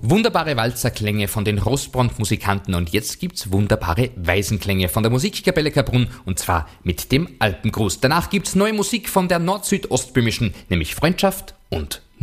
Wunderbare Walzerklänge von den Rosbrand-Musikanten und jetzt gibt's wunderbare Waisenklänge von der Musikkapelle Kaprun und zwar mit dem Alpengruß. Danach gibt's neue Musik von der Nord-Süd-Ostböhmischen, nämlich Freundschaft und